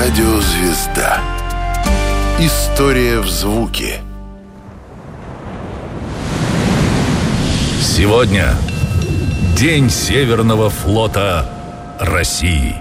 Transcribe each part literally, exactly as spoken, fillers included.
Радиозвезда. История в звуке. Сегодня День Северного флота России.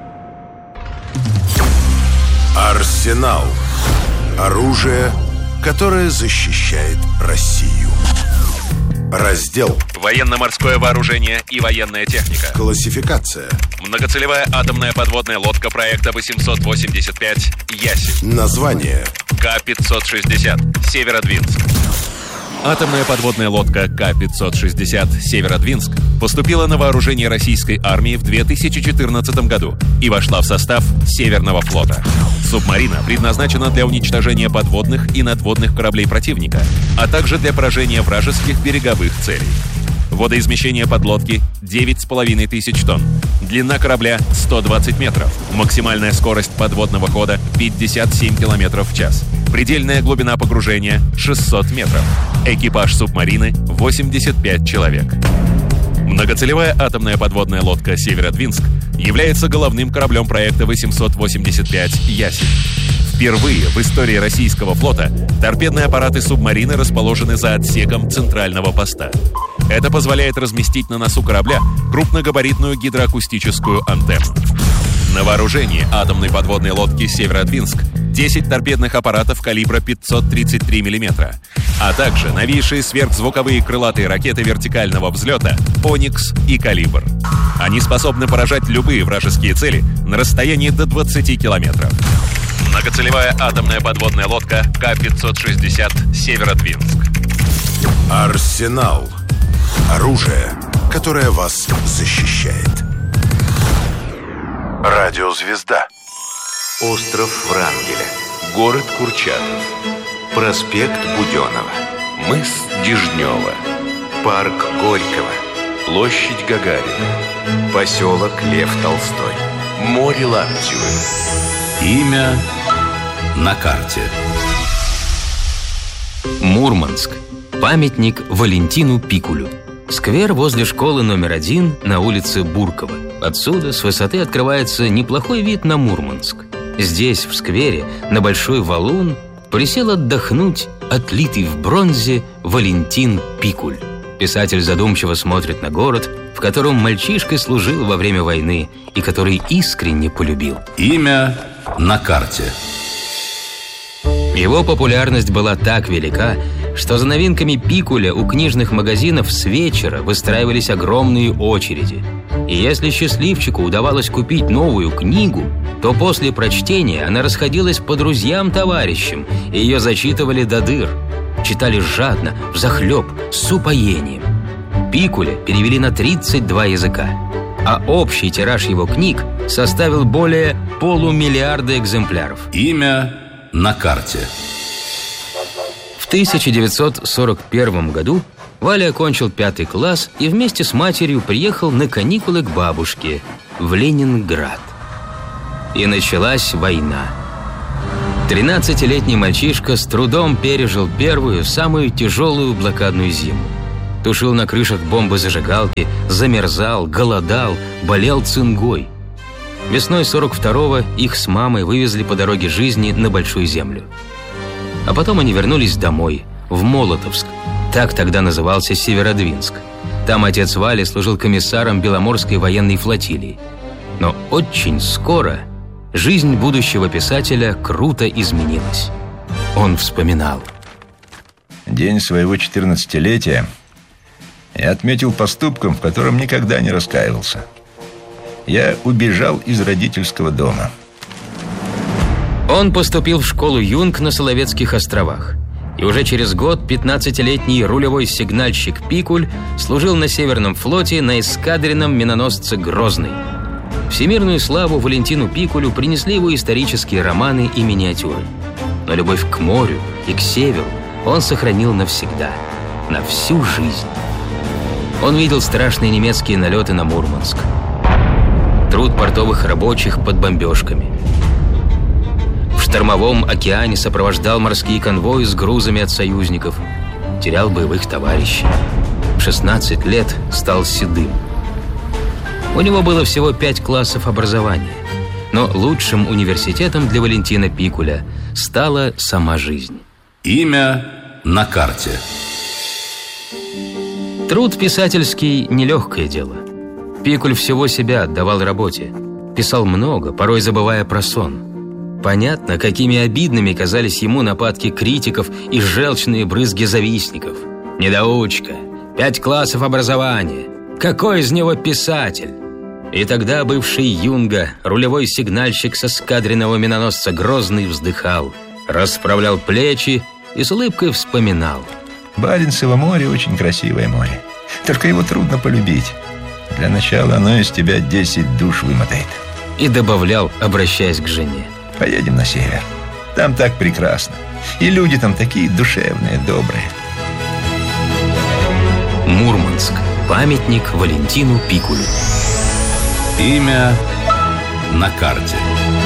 Арсенал. Оружие, которое защищает Россию. Раздел. Военно-морское вооружение и военная техника. Классификация. Многоцелевая атомная подводная лодка проекта восемьсот восемьдесят пять «Ясень». Название. Ка пятьсот шестьдесят «Северодвинск». Атомная подводная лодка Ка пятьсот шестьдесят «Северодвинск» поступила на вооружение российской армии в две тысячи четырнадцатом году и вошла в состав Северного флота. Субмарина предназначена для уничтожения подводных и надводных кораблей противника, а также для поражения вражеских береговых целей. Водоизмещение подлодки девять с половиной тысяч тонн. Длина корабля сто двадцать метров. Максимальная скорость подводного хода пятьдесят семь километров в час. Предельная глубина погружения шестьсот метров. Экипаж субмарины восемьдесят пять человек. Многоцелевая атомная подводная лодка «Северодвинск» является головным кораблем проекта восемьсот восемьдесят пять «Ясень». Впервые в истории российского флота торпедные аппараты субмарины расположены за отсеком центрального поста. Это позволяет разместить на носу корабля крупногабаритную гидроакустическую антенну. На вооружении атомной подводной лодки «Северодвинск» десять торпедных аппаратов калибра пятьсот тридцать три миллиметра, а также новейшие сверхзвуковые крылатые ракеты вертикального взлета «Оникс» и «Калибр». Они способны поражать любые вражеские цели на расстоянии до двадцати километров. Многоцелевая атомная подводная лодка Ка пятьсот шестьдесят «Северодвинск». Арсенал. Оружие, которое вас защищает. Радиозвезда. Остров Врангеля. Город Курчатов. Проспект Буденова. Мыс Дежнева. Парк Горького. Площадь Гагарина. Поселок Лев Толстой. Море Лаптевы. Имя на карте. Мурманск. Памятник Валентину Пикулю. Сквер возле школы номер один на улице Буркова. Отсюда с высоты открывается неплохой вид на Мурманск. Здесь, в сквере, на большой валун, присел отдохнуть отлитый в бронзе Валентин Пикуль. Писатель задумчиво смотрит на город, в котором мальчишкой служил во время войны и который искренне полюбил. Имя на карте. Его популярность была так велика, что за новинками Пикуля у книжных магазинов с вечера выстраивались огромные очереди. И если счастливчику удавалось купить новую книгу, то после прочтения она расходилась по друзьям-товарищам, и ее зачитывали до дыр. Читали жадно, взахлеб, с упоением. Пикуля перевели на тридцать два языка, а общий тираж его книг составил более полумиллиарда экземпляров. Имя на карте. В тысяча девятьсот сорок первом году Валя окончил пятый класс и вместе с матерью приехал на каникулы к бабушке в Ленинград. И началась война. Тринадцатилетний мальчишка с трудом пережил первую, самую тяжелую блокадную зиму. Тушил на крышах бомбы-зажигалки, замерзал, голодал, болел цингой. Весной сорок второго их с мамой вывезли по дороге жизни на Большую Землю. А потом они вернулись домой, в Молотовск. Так тогда назывался Северодвинск. Там отец Вали служил комиссаром Беломорской военной флотилии. Но очень скоро жизнь будущего писателя круто изменилась. Он вспоминал. День своего четырнадцатилетия я отметил поступком, в котором никогда не раскаивался. Я убежал из родительского дома. Он поступил в школу «Юнг» на Соловецких островах. И уже через год пятнадцатилетний рулевой сигнальщик Пикуль служил на Северном флоте на эскадренном миноносце «Грозный». Всемирную славу Валентину Пикулю принесли его исторические романы и миниатюры. Но любовь к морю и к северу он сохранил навсегда, на всю жизнь. Он видел страшные немецкие налеты на Мурманск, труд портовых рабочих под бомбежками. В штормовом океане сопровождал морские конвои с грузами от союзников, терял боевых товарищей. В шестнадцать лет стал седым. У него было всего пять классов образования, Но лучшим университетом для Валентина Пикуля стала сама жизнь. Имя на карте. Труд писательский – нелегкое дело. Пикуль всего себя отдавал работе. Писал много, порой забывая про сон. Понятно, какими обидными казались ему нападки критиков и желчные брызги завистников. Недоучка, пять классов образования. Какой из него писатель? И тогда бывший юнга, рулевой сигнальщик со эскадренного миноносца Грозный, вздыхал, расправлял плечи и с улыбкой вспоминал. Баренцево море очень красивое море. Только его трудно полюбить. Для начала оно из тебя десять душ вымотает. И добавлял, обращаясь к жене. Поедем на север. Там так прекрасно. И люди там такие душевные, добрые. Мурманск. Памятник Валентину Пикулю. Имя на карте.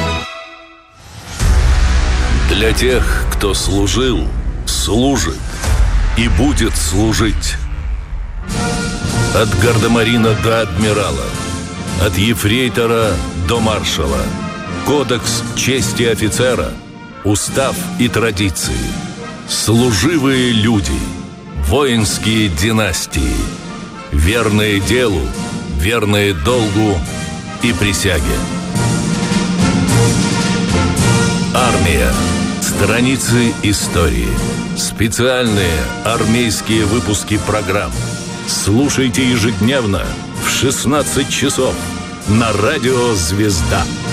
Для тех, кто служил, служит и будет служить. От гардемарина до адмирала, от ефрейтора до маршала. Кодекс чести офицера, устав и традиции. Служивые люди, воинские династии, верные делу, верные долгу и присяге. Армия. Страницы истории. Специальные армейские выпуски программ. Слушайте ежедневно в шестнадцать часов на радио «Звезда».